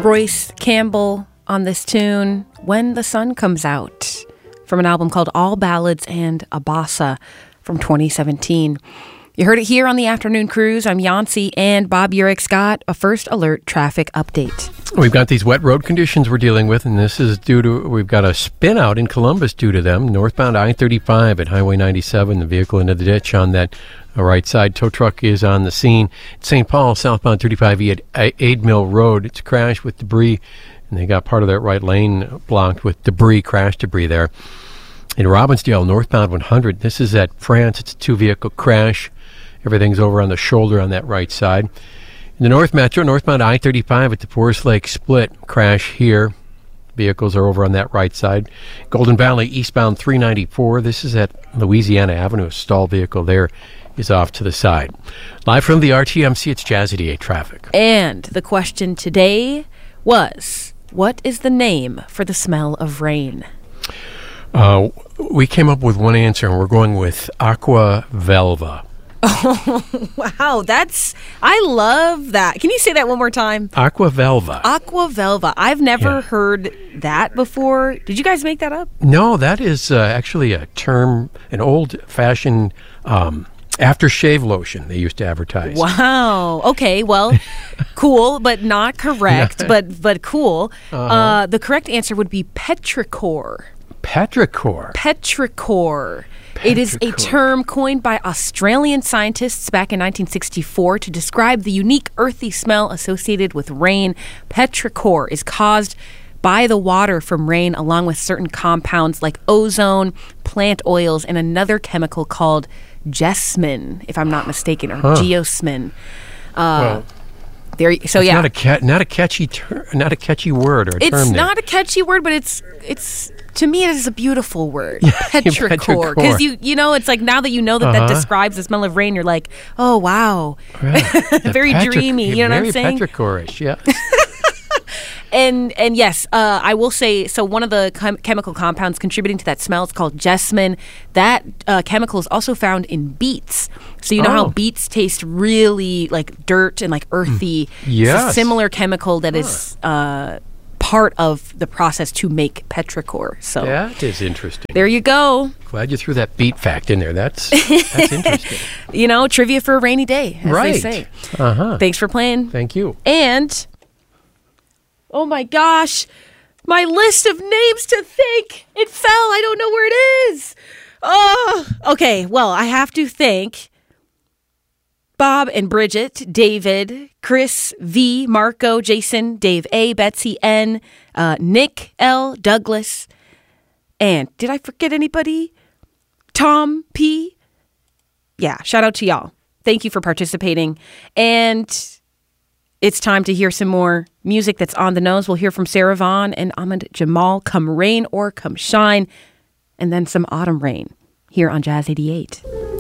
Royce Campbell on this tune, When the Sun Comes Out, from an album called All Ballads and a Bossa from 2017. You heard it here on the Afternoon Cruise. I'm Yancey, and Bob Urek's got a first alert traffic update. We've got these wet road conditions we're dealing with, and this is due to, we've got a spin out in Columbus due to them. Northbound I-35 at Highway 97, the vehicle into the ditch on that right side. Tow truck is on the scene. St. Paul, southbound 35E at Aid Mill Road. It's crashed with debris, and they got part of that right lane blocked with debris, crash debris there. In Robbinsdale, northbound 100, this is at France. It's a two-vehicle crash. Everything's over on the shoulder on that right side. In the North Metro, northbound I-35 at the Forest Lake Split, crash here. Vehicles are over on that right side. Golden Valley, eastbound 394. This is at Louisiana Avenue. A stalled vehicle there is off to the side. Live from the RTMC, it's Jazz 88 Traffic. And the question today was, what is the name for the smell of rain? We came up with one answer, and we're going with Aqua Velva. Oh, wow. I love that. Can you say that one more time? Aqua Velva. Aqua Velva. I've never heard that before. Did you guys make that up? No, that is actually a term, an old-fashioned aftershave lotion they used to advertise. Wow. Okay, well, cool, but not correct, but cool. The correct answer would be petrichor. Petrichor. Petrichor. It is a term coined by Australian scientists back in 1964 to describe the unique earthy smell associated with rain. Petrichor is caused by the water from rain along with certain compounds like ozone, plant oils, and another chemical called jessamine, if I'm not mistaken, or geosmin. Well, so yeah, not a catchy word or a term. It's not a catchy word, but it's to me it is a beautiful word. Petrichor, because you know, it's like now that you know that describes the smell of rain, you're like, oh wow, right. Very dreamy. You know what I'm saying? Very petrichorish, yeah. And yes, I will say, so one of the chemical compounds contributing to that smell is called jessamine. That chemical is also found in beets. So you know how beets taste really like dirt and like earthy? Yes. It's a similar chemical that is part of the process to make petrichor. So that is interesting. There you go. Glad you threw that beet fact in there. That's interesting. You know, trivia for a rainy day, as right. they say. Thanks for playing. Thank you. And oh my gosh, my list of names to thank. It fell. I don't know where it is. Oh, okay. Well, I have to thank Bob and Bridget, David, Chris V, Marco, Jason, Dave A, Betsy N, Nick L, Douglas, and did I forget anybody? Tom P. Yeah, shout out to y'all. Thank you for participating. And it's time to hear some more music that's on the nose. We'll hear from Sarah Vaughan and Ahmad Jamal, Come Rain or Come Shine, and then some Autumn Rain here on Jazz 88.